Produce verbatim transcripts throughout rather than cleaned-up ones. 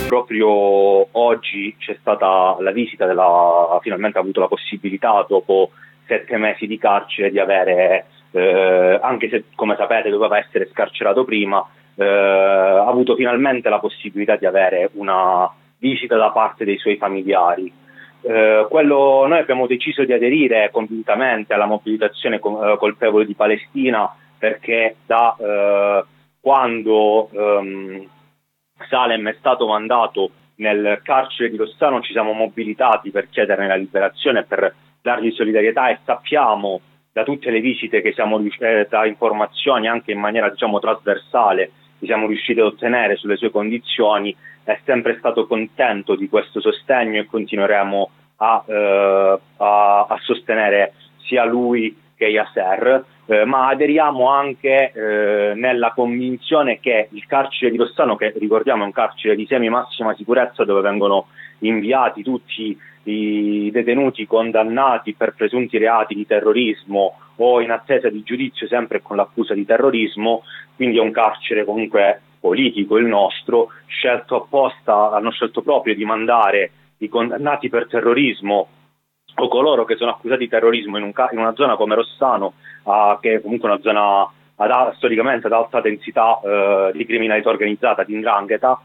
proprio oggi c'è stata la visita della, finalmente ha avuto la possibilità dopo sette mesi di carcere di avere, eh, anche se come sapete doveva essere scarcerato prima, eh, ha avuto finalmente la possibilità di avere una visita da parte dei suoi familiari. Eh, quello, noi abbiamo deciso di aderire convintamente alla mobilitazione co- colpevole di Palestina, perché da eh, quando ehm, Salem è stato mandato nel carcere di Rossano ci siamo mobilitati per chiederne la liberazione e per dargli solidarietà, e sappiamo da tutte le visite che siamo riusciti, da informazioni anche in maniera diciamo trasversale che siamo riusciti ad ottenere sulle sue condizioni, è sempre stato contento di questo sostegno e continueremo a, eh, a, a sostenere sia lui che Yasser, eh, ma aderiamo anche eh, nella convinzione che il carcere di Rossano, che ricordiamo è un carcere di semi massima sicurezza dove vengono inviati tutti i detenuti condannati per presunti reati di terrorismo o in attesa di giudizio sempre con l'accusa di terrorismo, quindi è un carcere comunque politico il nostro, scelto apposta, hanno scelto proprio di mandare i condannati per terrorismo o coloro che sono accusati di terrorismo in, un ca- in una zona come Rossano, uh, che è comunque una zona ad, storicamente ad alta densità uh, di criminalità organizzata, di 'ndrangheta,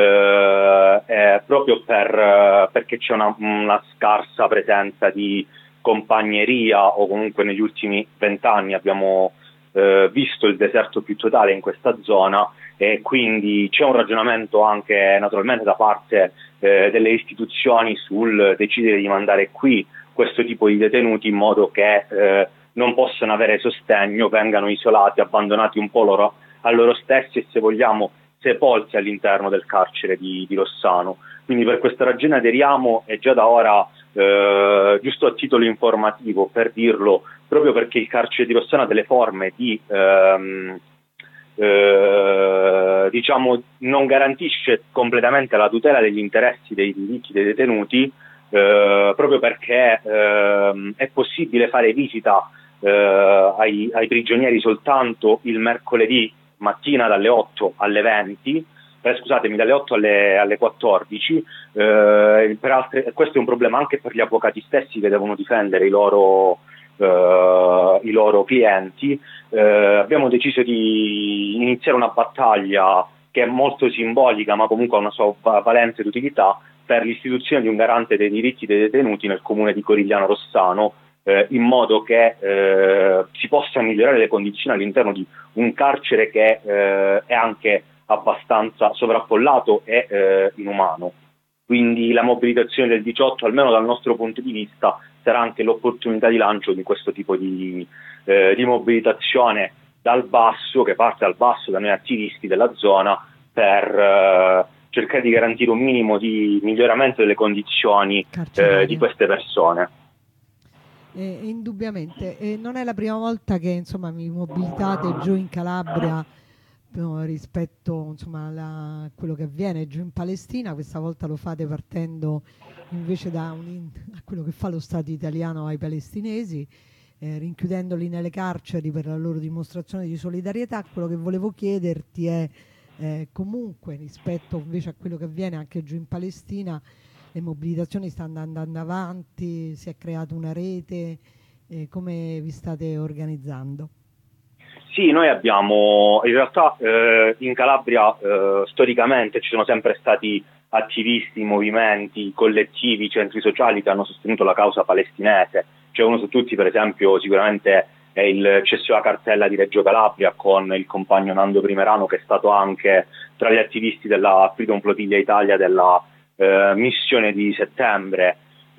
uh, eh, proprio per, uh, perché c'è una, una scarsa presenza di compagneria, o comunque negli ultimi vent'anni abbiamo uh, visto il deserto più totale in questa zona, e quindi c'è un ragionamento anche naturalmente da parte eh, delle istituzioni sul decidere di mandare qui questo tipo di detenuti in modo che eh, non possano avere sostegno, vengano isolati, abbandonati un po' loro, a loro stessi e, se vogliamo, sepolti all'interno del carcere di, di Rossano. Quindi per questa ragione aderiamo, e già da ora, eh, giusto a titolo informativo per dirlo, proprio perché il carcere di Rossano ha delle forme di ehm, Eh, diciamo non garantisce completamente la tutela degli interessi dei diritti dei detenuti, eh, proprio perché eh, è possibile fare visita eh, ai, ai prigionieri soltanto il mercoledì mattina dalle otto alle venti, eh, scusatemi, dalle otto alle, alle quattordici, eh, per altre, questo è un problema anche per gli avvocati stessi che devono difendere i loro Uh, i loro clienti. Uh, abbiamo deciso di iniziare una battaglia che è molto simbolica, ma comunque ha una sua valenza ed utilità, per l'istituzione di un garante dei diritti dei detenuti nel comune di Corigliano Rossano, uh, in modo che uh, si possano migliorare le condizioni all'interno di un carcere che uh, è anche abbastanza sovraffollato e uh, inumano. Quindi la mobilitazione del diciotto, almeno dal nostro punto di vista, sarà anche l'opportunità di lancio di questo tipo di, eh, di mobilitazione dal basso, che parte dal basso da noi attivisti della zona, per eh, cercare di garantire un minimo di miglioramento delle condizioni eh, di queste persone. Eh, indubbiamente, eh, non è la prima volta che insomma vi mobilitate giù in Calabria rispetto insomma a quello che avviene giù in Palestina. Questa volta lo fate partendo invece da un, a quello che fa lo Stato italiano ai palestinesi, eh, rinchiudendoli nelle carceri per la loro dimostrazione di solidarietà. Quello che volevo chiederti è eh, comunque rispetto invece a quello che avviene anche giù in Palestina, le mobilitazioni stanno andando avanti, si è creata una rete, eh, come vi state organizzando? Sì, noi abbiamo, in realtà eh, in Calabria eh, storicamente ci sono sempre stati attivisti, movimenti, collettivi, centri sociali che hanno sostenuto la causa palestinese. C'è uno su tutti, per esempio, sicuramente è il Cesso alla Cartella di Reggio Calabria, con il compagno Nando Primerano, che è stato anche tra gli attivisti della Freedom Flotilla Italia della eh, missione di settembre.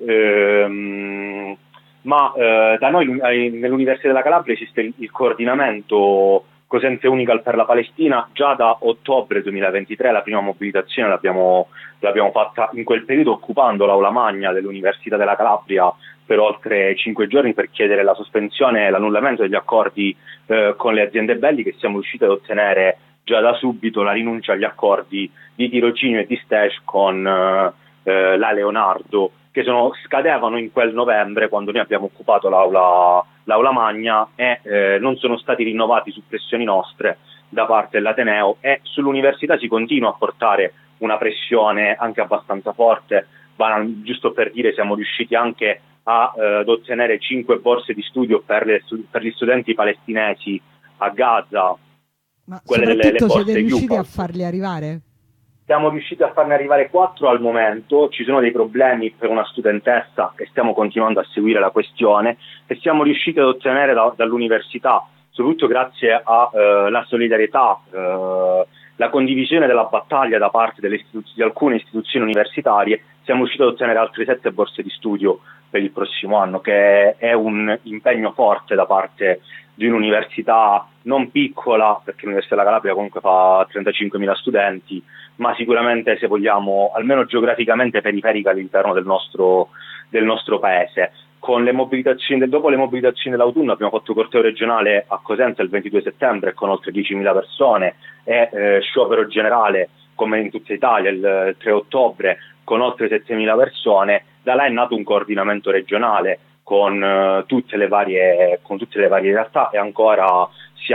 Ehm, ma eh, da noi nell'Università della Calabria esiste il, il coordinamento Cosenza Unica per la Palestina già da ottobre duemilaventitré. La prima mobilitazione l'abbiamo, l'abbiamo fatta in quel periodo, occupando l'aula magna dell'Università della Calabria per oltre cinque giorni, per chiedere la sospensione e l'annullamento degli accordi eh, con le aziende belliche. Siamo riusciti ad ottenere già da subito la rinuncia agli accordi di tirocinio e di stage con eh, la Leonardo, che sono, scadevano in quel novembre quando noi abbiamo occupato l'aula, l'aula magna, e eh, non sono stati rinnovati su pressioni nostre da parte dell'Ateneo, e sull'università si continua a portare una pressione anche abbastanza forte. Banal, giusto per dire, siamo riusciti anche a, eh, ad ottenere cinque borse di studio per, le, per gli studenti palestinesi a Gaza, Ma quelle delle le soprattutto siete borse riusciti a U P A S. farli arrivare? Siamo riusciti a farne arrivare quattro al momento, ci sono dei problemi per una studentessa e stiamo continuando a seguire la questione, e siamo riusciti ad ottenere da, dall'università, soprattutto grazie alla eh, solidarietà, eh, la condivisione della battaglia da parte delle istituz- di alcune istituzioni universitarie, siamo riusciti ad ottenere altre sette borse di studio per il prossimo anno, che è un impegno forte da parte di un'università non piccola, perché l'Università della Calabria comunque fa trentacinquemila studenti, ma sicuramente, se vogliamo, almeno geograficamente periferica all'interno del nostro, del nostro paese. Con le mobilitazioni del, dopo le mobilitazioni dell'autunno abbiamo fatto corteo regionale a Cosenza il ventidue settembre con oltre diecimila persone e eh, sciopero generale, come in tutta Italia, il tre ottobre con oltre settemila persone. Da là è nato un coordinamento regionale con, uh, tutte le varie, con tutte le varie realtà, e ancora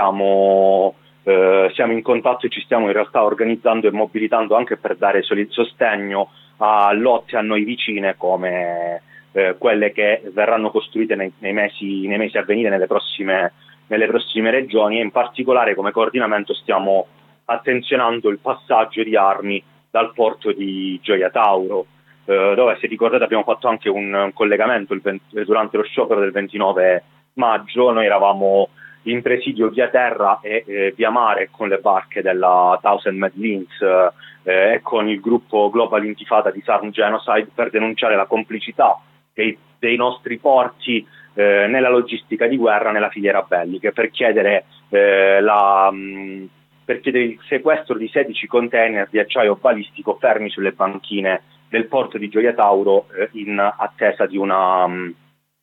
siamo, uh, siamo in contatto e ci stiamo in realtà organizzando e mobilitando anche per dare soli- sostegno a lotte a noi vicine come uh, quelle che verranno costruite nei, nei, mesi, nei mesi a venire nelle prossime, nelle prossime regioni, e in particolare come coordinamento stiamo attenzionando il passaggio di armi dal porto di Gioia Tauro, eh, dove, se ricordate, abbiamo fatto anche un, un collegamento il venti, durante lo sciopero del ventinove maggio. Noi eravamo in presidio via terra e eh, via mare con le barche della Thousand Mad Links eh, e con il gruppo Global Intifada di Sarm Genocide per denunciare la complicità dei, dei nostri porti eh, nella logistica di guerra, nella filiera bellica, per chiedere eh, la... Mh, per chiedere il sequestro di sedici container di acciaio balistico fermi sulle banchine del porto di Gioia Tauro eh, in attesa di una, um,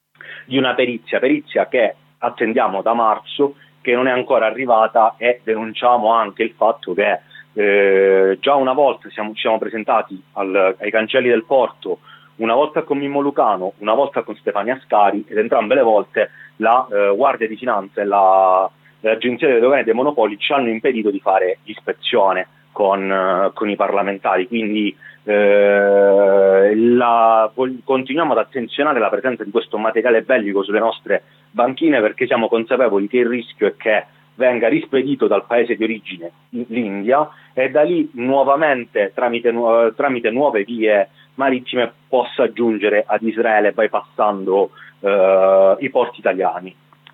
di una perizia, perizia che attendiamo da marzo, che non è ancora arrivata, e denunciamo anche il fatto che eh, già una volta siamo, ci siamo presentati al, ai cancelli del porto, una volta con Mimmo Lucano, una volta con Stefania Ascari, ed entrambe le volte la eh, Guardia di Finanza e la l'Agenzia delle Dogane e dei Monopoli ci hanno impedito di fare ispezione con, uh, con i parlamentari, quindi eh, la, continuiamo ad attenzionare la presenza di questo materiale bellico sulle nostre banchine, perché siamo consapevoli che il rischio è che venga rispedito dal paese di origine, l'India, e da lì nuovamente tramite, nu- tramite nuove vie marittime possa giungere ad Israele, bypassando uh, i porti italiani.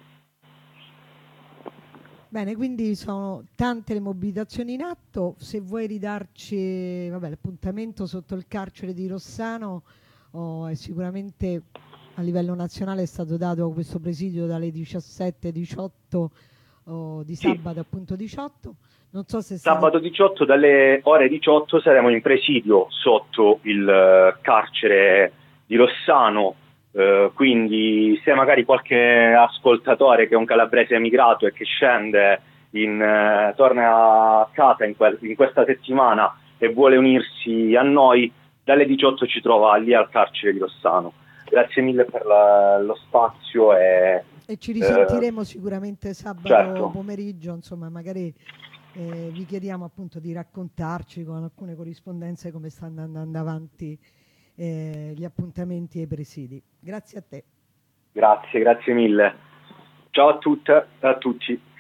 Bene, quindi sono tante le mobilitazioni in atto. Se vuoi ridarci, vabbè, l'appuntamento sotto il carcere di Rossano, oh, è sicuramente a livello nazionale è stato dato questo presidio dalle diciassette diciotto oh, di sabato, sì. Appunto diciotto. Non so se sabato diciotto dalle ore diciotto saremo in presidio sotto il uh, carcere di Rossano. Uh, quindi se magari qualche ascoltatore che è un calabrese emigrato e che scende in, uh, torna a casa in, que- in questa settimana e vuole unirsi a noi, dalle diciotto ci trova lì al carcere di Rossano. Grazie mille per la, lo spazio e, e ci risentiremo uh, sicuramente sabato certo. pomeriggio, insomma, magari eh, vi chiediamo appunto di raccontarci con alcune corrispondenze come stanno andando avanti Eh, gli appuntamenti e i presidi. Grazie a te. Grazie, grazie mille. Ciao a tutte e a tutti.